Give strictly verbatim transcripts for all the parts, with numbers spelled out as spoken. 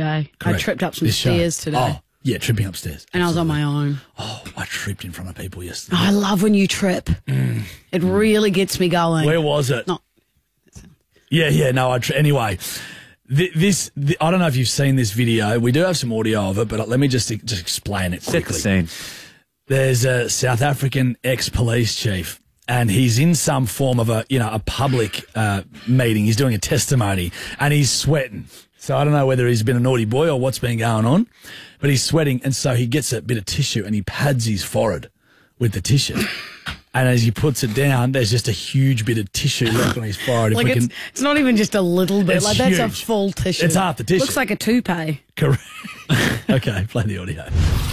day. Correct. I tripped up some This show. stairs today. Oh, yeah, tripping upstairs. And Absolutely. I was on my own. Oh, I tripped in front of people yesterday. Oh, I love when you trip. Mm. It really gets me going. Where was it? Not. Yeah, yeah, no, I tr- anyway, th- this, th- I don't know if you've seen this video. We do have some audio of it, but let me just just explain it quickly. Set the scene. There's a South African ex-police chief, and he's in some form of a, you know, a public uh, meeting. He's doing a testimony, and he's sweating. So I don't know whether he's been a naughty boy or what's been going on, but he's sweating, and so he gets a bit of tissue and he pads his forehead with the tissue. And as he puts it down, there's just a huge bit of tissue left on his forehead. Like if we it's, can, it's not even just a little bit. It's Like that's a huge. full tissue. It's half the tissue. Looks like a toupee. Correct. Okay, play the audio.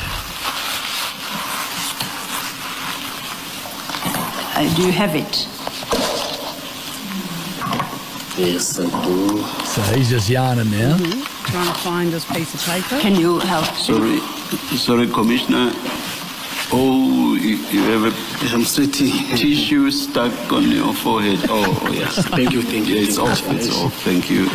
Uh, do you have it? Yes, I do. So he's just yarning now. Mm-hmm. Trying to find this piece of paper. Can you help? Sorry, sorry, Commissioner. Oh, you, you have a I'm sweating. tissue stuck on your forehead. Oh, yes. Thank you, thank you. Yeah, it's off, it's off. Thank you.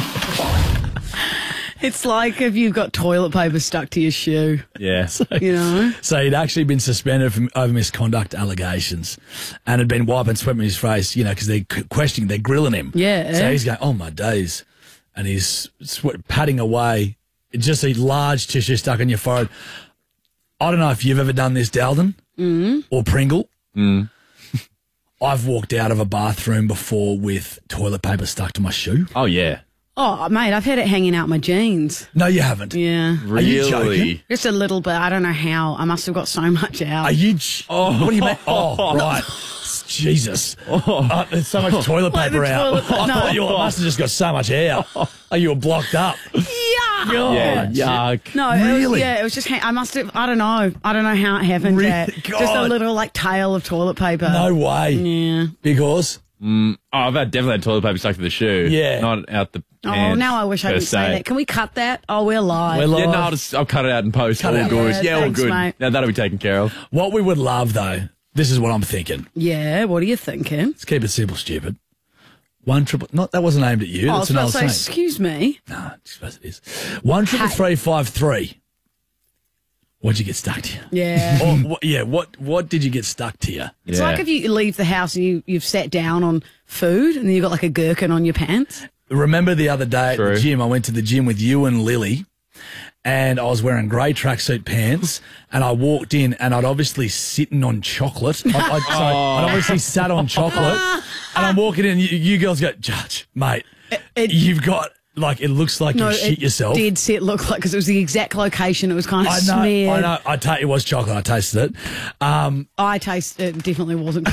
It's like if you've got toilet paper stuck to your shoe. Yeah. You know? So he'd actually been suspended from over misconduct allegations and had been wiping sweat in his face, you know, because they're questioning, they're grilling him. Yeah. So he's going, oh, my days. And he's sweat, patting away. It's just a large tissue stuck on your forehead. I don't know if you've ever done this, Dalton, mm. or Pringle. Mm. I've walked out of a bathroom before with toilet paper stuck to my shoe. Oh, yeah. Oh, mate, I've had it hanging out my jeans. No, you haven't. Yeah. Are you joking? Really? Just a little bit. I don't know how. I must have got so much out. Are you? J- oh, what do you mean? Oh, right. Jesus. Uh, there's so much toilet Like the paper out. toilet- I no. thought you must have just got so much hair. Oh, you were blocked up. Yuck! Yeah, yuck. No, it was, Really? yeah, it was just, hang- I must have, I don't know. I don't know how it happened. Really? Jack. Just a God. little, like, tail of toilet paper. No way. Yeah. Because? Oh, I've had definitely had toilet paper stuck to the shoe. Yeah. Not out the Oh, pants, now I wish I per didn't say se. that. Can we cut that? Oh, we're live. We're live. Yeah, no, I'll, just, I'll cut it out and post. Cut all it out. good. Yeah, Yeah, all thanks, good. mate. Now that'll be taken care of. What we would love, though, this is what I'm thinking. Yeah, what are you thinking? Let's keep it simple, stupid. One triple, not that wasn't aimed at you. Oh, I That's was an about old to say, saying. excuse me. No, I suppose it is. One triple Hey. three five three. What'd you get stuck to you? Yeah. Or, what, yeah, what what did you get stuck to you? It's Yeah. like if you leave the house and you, you've sat down on food and then you've got like a gherkin on your pants. Remember the other day at True. the gym, I went to the gym with you and Lily, and I was wearing grey tracksuit pants, and I walked in, and I'd obviously sitting on chocolate. I, I, so I'd obviously sat on chocolate, and I'm walking in, and you, you girls go, Judge, mate, it- you've got, like, it looks like No, you shit it yourself. did see it look like, because it was the exact location. It was kind of I know, smeared. I know. I ta- it was chocolate. I tasted it. Um, I tasted it. Definitely wasn't.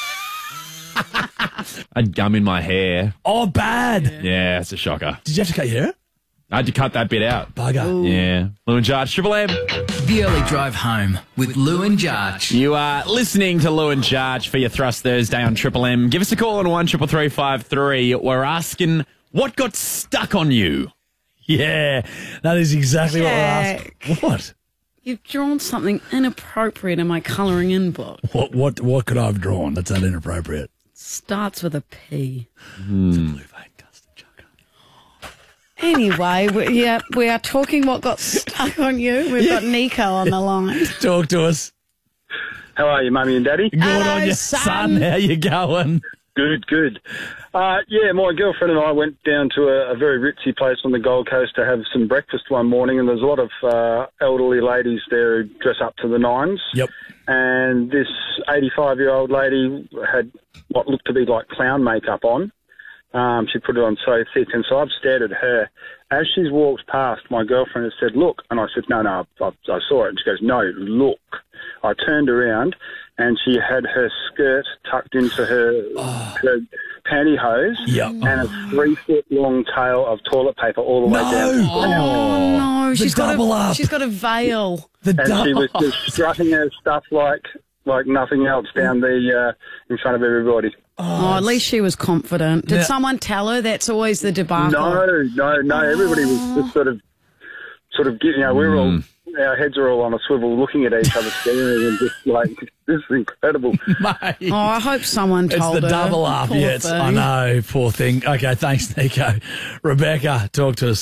I had gum in my hair. oh, bad. Yeah, it's a shocker. Did you have to cut your hair? I had to cut that bit out. Bugger. Yeah. Lou and Jarch, Triple M. The Early Drive Home with Lou and Jarch. You are listening to Lou and Jarch for your Thrust Thursday on Triple M. Give us a call on one triple three five three. We're asking what got stuck on you. Yeah, that is exactly Jack. what we're asking. What? You've drawn something inappropriate in my colouring in book. What? What? What could I have drawn? That's that inappropriate. Starts with a P. Blue vein custard chocolate. Anyway, we, yeah, we are talking what got stuck on you. We've got Nico on the line. Talk to us. How are you, Mummy and Daddy? Good Hello, on you, son. son. How you going? Good, good. Uh, yeah, my girlfriend and I went down to a, a very ritzy place on the Gold Coast to have some breakfast one morning, and there's a lot of uh, elderly ladies there who dress up to the nines. Yep. And this eighty-five-year-old lady had what looked to be like clown makeup on. Um, she put it on so thick, and so I've stared at her. As she's walked past, my girlfriend has said, look. And I said, no, no, I, I saw it. And she goes, no, look. I turned around, and she had her skirt tucked into her, her pantyhose Yep. and a three-foot-long tail of toilet paper all the way No. down. Oh, no. The She's got, double a, up. she's got a veil. The And she was double. just strutting her stuff like like nothing else down the uh, in front of everybody. Oh, at least she was confident. Did Now- someone tell her? That's always the debacle. No, no, no. Everybody was just sort of, sort of getting. You know, we were all, our heads are all on a swivel, looking at each other, staring, and just like, this is incredible. Mate. Oh, I hope someone It's told the her. double up. Poor Yeah, it's, I thing. know. Poor thing. Okay, thanks, Nico. Rebecca, talk to us.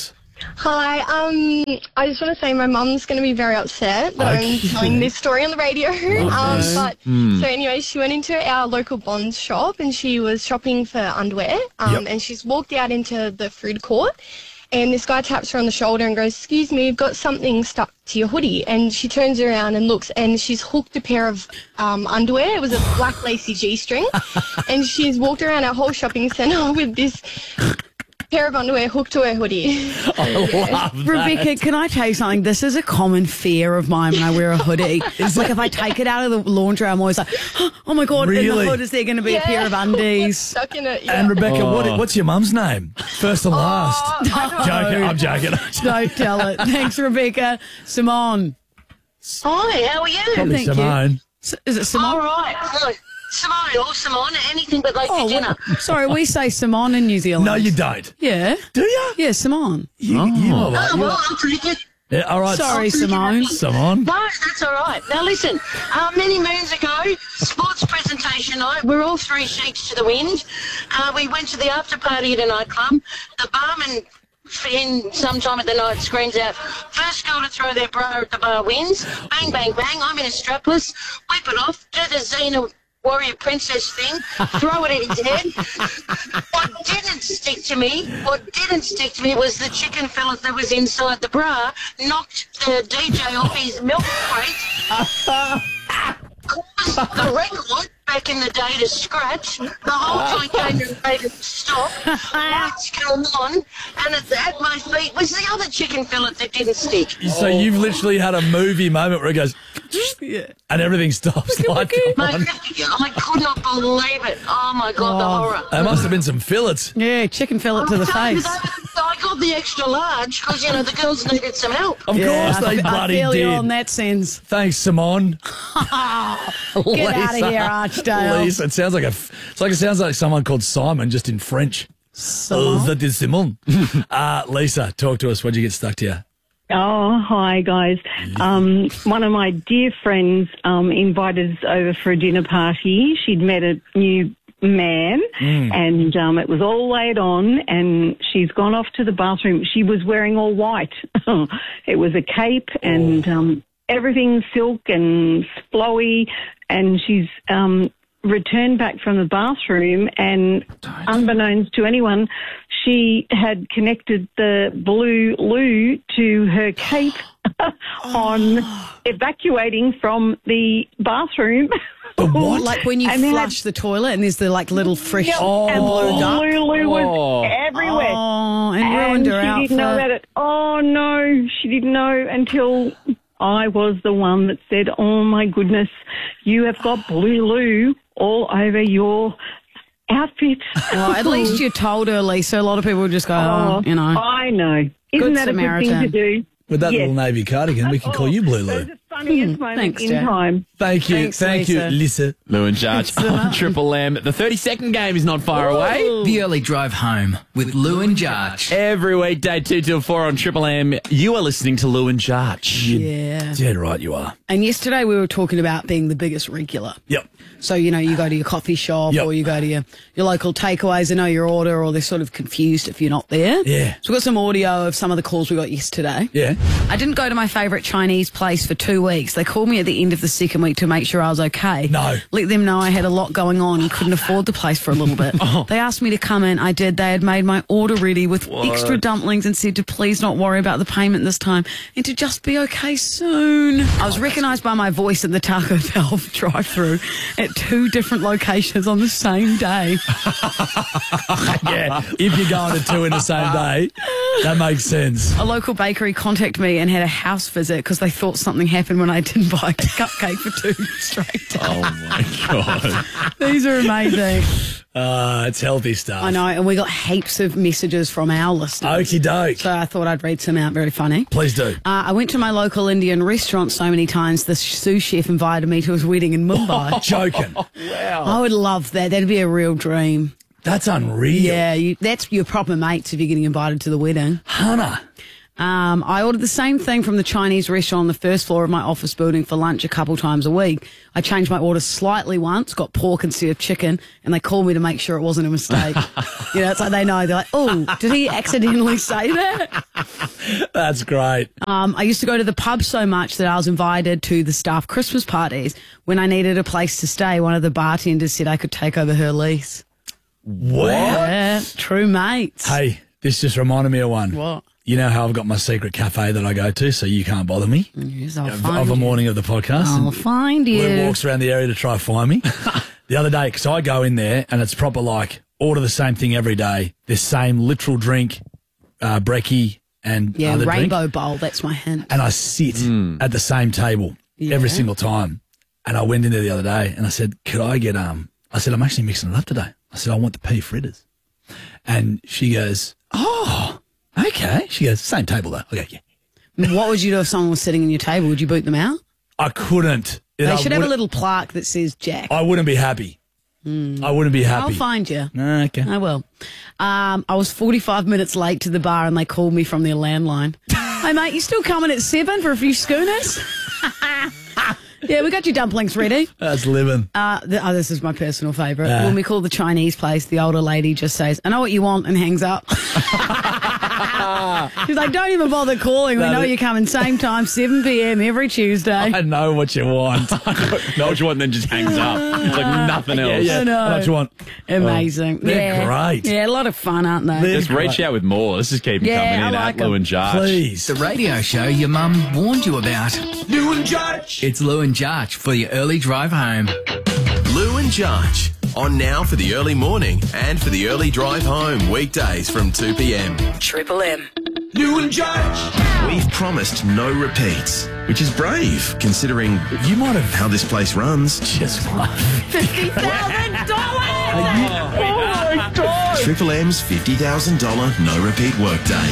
Hi, um, I just want to say my mum's going to be very upset that Okay. I'm telling this story on the radio. um, but Hmm. so anyway, she went into our local Bonds shop and she was shopping for underwear. Um, Yep. and she's walked out into the food court, and this guy taps her on the shoulder and goes, "Excuse me, you've got something stuck to your hoodie." And she turns around and looks, and she's hooked a pair of um, underwear. It was a black lacy G-string, and she's walked around our whole shopping centre with this pair of underwear hooked to her hoodie. I love that. Rebecca, can I tell you something? This is a common fear of mine when I wear a hoodie. It's like if I take it out of the laundry, I'm always like, oh my God, in Really? the hood is there going to be a pair of undies? Stuck in it. Yeah. And Rebecca, what, what's your mum's name? First and last. I Joking, I'm joking. I'm joking. Don't tell it. Thanks, Rebecca. Simone. Hi, how are you? Probably Thank you. Simone. S- Is it Simone? All right. Hello. Simone or Simone, anything but late Oh, for dinner. what- sorry, we say Simone in New Zealand. No, you don't. Yeah. Do you? Yeah, Simone. You, you are like, Oh, you well, are- I'll take it. yeah, all right. Sorry, Simone. Simone. No, that's all right. Now, listen, uh, many moons ago, sports presentation night, we're all three sheets to the wind. Uh, we went to the after party at a nightclub. The barman in sometime at the night screams out, "First girl to throw their bra at the bar wins." Bang, bang, bang. I'm in a strapless. Whip it off. Do the Xena warrior princess thing. Throw it at his head. What didn't stick to me, what didn't stick to me was the chicken fillet that was inside the bra knocked the D J off his milk crate. Caused the record back in the day to scratch. The whole joint came to made it stop. Lights come on, and at, at my feet was the other chicken fillet that didn't stick. So you've literally had a movie moment where it goes, and everything stops. Like, Mate, I could not believe it. Oh my God, the horror. there must have been some fillets. Yeah, chicken fillet to the I'm telling you, face. that- I got the extra large because, you know, the girls needed some help. Of Yeah, course they I, I bloody feel did. you on that sense. Thanks, Simone. Get out of here, Archdale. Lisa, it sounds like a. It's like it sounds like someone called Simon, just in French. Oh, that is Simon. uh, Lisa, talk to us. What'd you get stuck to you? Oh, hi, guys. Um, one of my dear friends um, invited us over for a dinner party. She'd met a new man, and um, it was all laid on, and she's gone off to the bathroom. She was wearing all white. It was a cape and um, everything silk and flowy, and she's um, returned back from the bathroom, and unbeknownst to anyone, she had connected the blue loo to her cape on evacuating from the bathroom. The what? Like when you And then flush the toilet and there's the like little fresh Oh. and blue duck. blue loo was Oh. everywhere. Oh, and And ruined her she outfit. didn't know about it. Oh, no, she didn't know until I was the one that said, oh, my goodness, you have got blue loo all over your outfit. Well, at least you told her, Lisa. A lot of people would just go, oh, you know. I know. Isn't Good that a good thing Samaritan. to do? With that Yes. little navy cardigan, we can call you Blue It was Lou. the funniest moment Thanks, in Jack. time. Thank you. Thanks, Thank Lisa. you, Lisa. Lou and Judge on Triple M. The thirty-second game is not far away. The early drive home with Lou and Jarch. Every weekday, two till four on Triple M. You are listening to Lou and Judge. Yeah. Dead right you are. And yesterday we were talking about being the biggest regular. Yep. So, you know, you go to your coffee shop Yep. or you go to your, your local takeaways, they know your order, or they're sort of confused if you're not there. Yeah. So we've got some audio of some of the calls we got yesterday. Yeah. I didn't go to my favourite Chinese place for two weeks. They called me at the end of the second week to make sure I was okay. No. Let them know I had a lot going on and couldn't afford the place for a little bit. Oh. They asked me to come in. I did. They had made my order ready with extra dumplings and said to please not worry about the payment this time and to just be okay soon. I was recognised by my voice in the Taco Bell drive-through at two different locations on the same day. Yeah. If you're going to two in the same day, that makes sense. A local bakery contacted me and had a house visit because they thought something happened when I didn't buy a cupcake for two straight days. Oh, my God. These are amazing. Uh, it's healthy stuff. I know, and we got heaps of messages from our listeners. Okie doke. So I thought I'd read some out. Very funny. Please do. Uh, I went to my local Indian restaurant so many times, the sous chef invited me to his wedding in Mumbai. Joking. I would love that. That'd be a real dream. That's unreal. Yeah, you, that's your proper mates if you're getting invited to the wedding. Hannah. Um, I ordered the same thing from the Chinese restaurant on the first floor of my office building for lunch a couple times a week. I changed my order slightly once, got pork instead of chicken, and they called me to make sure it wasn't a mistake. You know, it's like they know. They're like, oh, did he accidentally say that? That's great. Um, I used to go to the pub so much that I was invited to the staff Christmas parties. When I needed a place to stay, one of the bartenders said I could take over her lease. What? Yeah, true mates. Hey, this just reminded me of one. What? You know how I've got my secret cafe that I go to, so you can't bother me? Yes, I'll of, find of a you. morning of the podcast. I'll And find you. Lou walks around the area to try to find me. The other day, because I go in there and it's proper like order the same thing every day, the same literal drink, uh, brekkie and Yeah, other rainbow drink. bowl, that's my hint. And I sit at the same table Yeah. every single time. And I went in there the other day and I said, could I get, um, I said, I'm actually mixing it up today. I said, I want the pea fritters. And she goes, oh, okay. She goes, same table though. I go, yeah. What would you do if someone was sitting in your table? Would you boot them out? I couldn't. They I should have a wouldn't- little plaque that says Jack. I wouldn't be happy. I wouldn't be happy. I'll find you. No, okay. I will. Um, I was forty-five minutes late to the bar and they called me from their landline. Hey, mate, you still coming at seven for a few schooners? Yeah, we got your dumplings ready. That's living. Uh, the, oh, this is my personal favourite. Yeah. When we call the Chinese place, the older lady just says, I know what you want, and hangs up. She's like, don't even bother calling. We No, know the- you're coming same time, seven p.m. every Tuesday. I know what you want. Know what you want, and then just hangs up. It's like nothing Yeah, else. yeah. I know. I know what you want. Amazing. Oh, they're yeah. great. Yeah, a lot of fun, aren't they? They're Just reach out with more. Let's just keep them Yeah, coming I in like at Lou 'em. and Jarch. Please. The radio show your mum warned you about. Lou and Jarch. It's Lou and Jarch for your early drive home. Lou and Jarch. On now for the early morning and for the early drive home. Weekdays from two p.m. Triple M. Lou and Jarch. We've promised no repeats, which is brave considering you might have how this place runs. Just like fifty thousand dollars! Oh, my God. Triple M's fifty thousand dollars no repeat workday.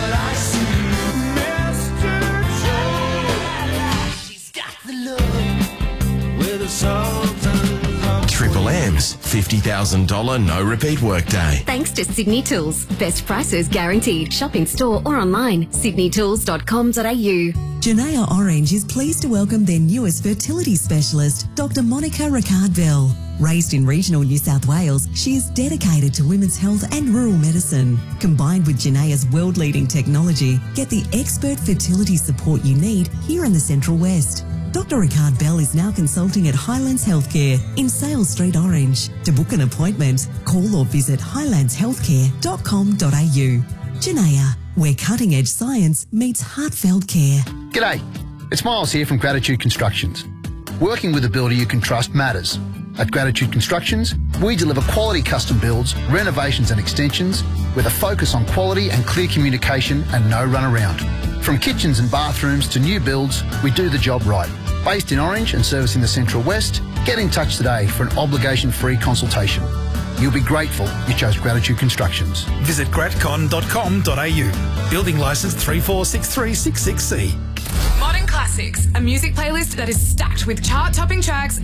Triple M's fifty thousand dollars no repeat workday. Thanks to Sydney Tools. Best prices guaranteed. Shop in store or online. sydney tools dot com dot a u. Janaya Orange is pleased to welcome their newest fertility specialist, Doctor Monica Ricard-Bell. Raised in regional New South Wales, she is dedicated to women's health and rural medicine. Combined with Janaya's world-leading technology, get the expert fertility support you need here in the Central West. Doctor Ricard-Bell is now consulting at Highlands Healthcare in Sales Street, Orange. To book an appointment, call or visit highlands healthcare dot com dot a u. Janaya, where cutting-edge science meets heartfelt care. G'day, it's Miles here from Gratitude Constructions. Working with a builder you can trust matters. At Gratitude Constructions, we deliver quality custom builds, renovations and extensions with a focus on quality and clear communication and no runaround. From kitchens and bathrooms to new builds, we do the job right. Based in Orange and servicing the Central West, get in touch today for an obligation-free consultation. You'll be grateful you chose Gratitude Constructions. Visit gratcon dot com dot a u. Building licence three four six three six six C. Modern Classics, a music playlist that is stacked with chart-topping tracks